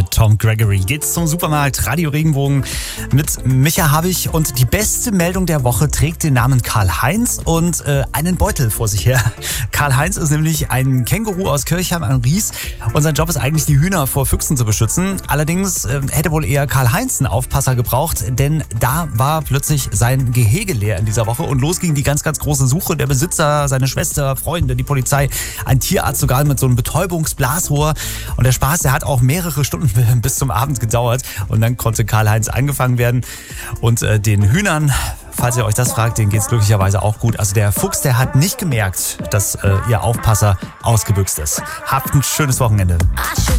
Tom Gregory. Geht's zum Supermarkt Radio Regenbogen mit Micha Habich und die beste Meldung der Woche trägt den Namen Karl-Heinz und einen Beutel vor sich her. Karl-Heinz ist nämlich ein Känguru aus Kirchheim am Ries und sein Job ist eigentlich, die Hühner vor Füchsen zu beschützen. Allerdings hätte wohl eher Karl-Heinz einen Aufpasser gebraucht, denn da war plötzlich sein Gehege leer in dieser Woche und los ging die ganz, ganz große Suche. Der Besitzer, seine Schwester, Freunde, die Polizei, ein Tierarzt sogar mit so einem Betäubungsblasrohr. Und der Spaß, der hat auch mehrere Stunden bis zum Abend gedauert. Und dann konnte Karl-Heinz eingefangen werden. Und den Hühnern, falls ihr euch das fragt, denen geht's glücklicherweise auch gut. Also der Fuchs, der hat nicht gemerkt, dass ihr Aufpasser ausgebüxt ist. Habt ein schönes Wochenende.